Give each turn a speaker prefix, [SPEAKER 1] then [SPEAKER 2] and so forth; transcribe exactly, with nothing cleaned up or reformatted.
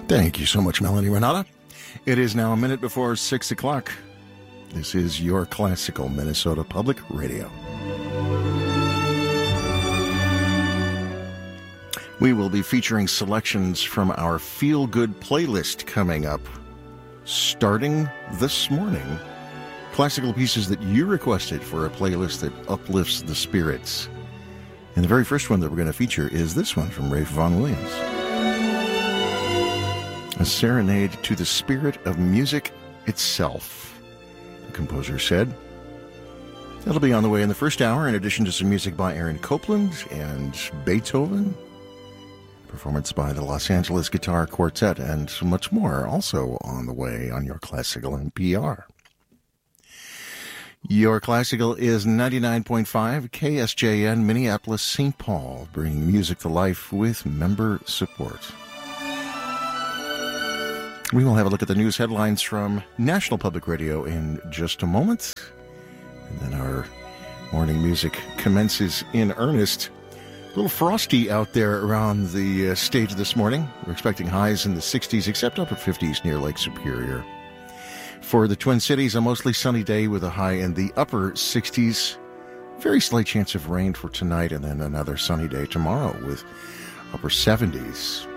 [SPEAKER 1] Thank you so much, Melanie Renata. It is now a minute before six o'clock. This is your classical Minnesota Public Radio. We will be featuring selections from our Feel Good playlist coming up, starting this morning. Classical pieces that you requested for a playlist that uplifts the spirits. And the very first one that we're going to feature is this one from Ralph Vaughan Williams. A serenade to the spirit of music itself, the composer said. That'll be on the way in the first hour, in addition to some music by Aaron Copland and Beethoven. Performance by the Los Angeles Guitar Quartet, and so much more also on the way on your Classical N P R. Your Classical is ninety-nine point five K S J N, Minneapolis, Saint Paul, bringing music to life with member support. We will have a look at the news headlines from National Public Radio in just a moment. And then our morning music commences in earnest. A little frosty out there around the uh, state this morning. We're expecting highs in the sixties, except upper fifties near Lake Superior. For the Twin Cities, a mostly sunny day with a high in the upper sixties. Very slight chance of rain for tonight, and then another sunny day tomorrow with upper seventies.